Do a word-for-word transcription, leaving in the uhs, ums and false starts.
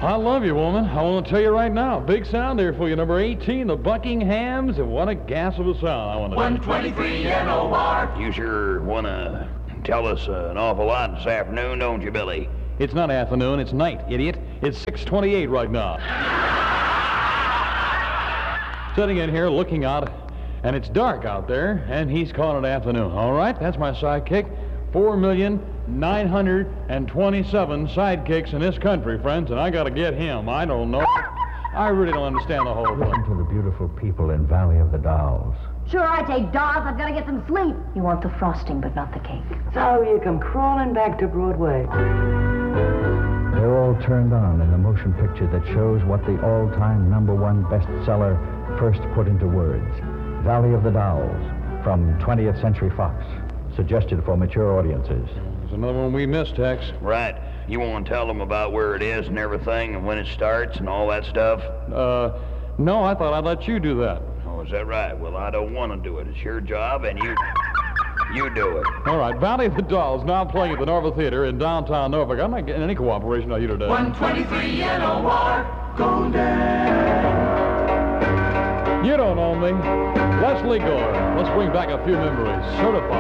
I love you, woman. I want to tell you right now. Big sound there for you. Number eighteen, the Buckinghams. And what a gas of a sound. I want to one twenty-three N O R. You sure want to tell us uh, an awful lot this afternoon, don't you, Billy? It's not afternoon. It's night, idiot. It's six twenty-eight right now. Sitting in here looking out, and it's dark out there, and he's calling it afternoon. All right, that's my sidekick. Four million nine hundred twenty-seven sidekicks in this country, friends, and I got to get him. I don't know. I really don't understand the whole thing. Listen to the beautiful people in Valley of the Dolls. Sure, I take dolls. I've got to get some sleep. You want the frosting, but not the cake. So you come crawling back to Broadway. They're all turned on in the motion picture that shows what the all-time number one bestseller first put into words. Valley of the Dolls from twentieth Century Fox. Suggested for mature audiences. There's another one we missed, Tex. Right. You want to tell them about where it is and everything and when it starts and all that stuff? Uh, no, I thought I'd let you do that. Oh, is that right? Well, I don't want to do it. It's your job, and you... you do it. All right, Valley of the Dolls now playing at the Norva Theater in downtown Norfolk. I'm not getting any cooperation out here today. one twenty-three N O R. Golden. You don't know me. Leslie Gore. Let's bring back a few memories. Certified.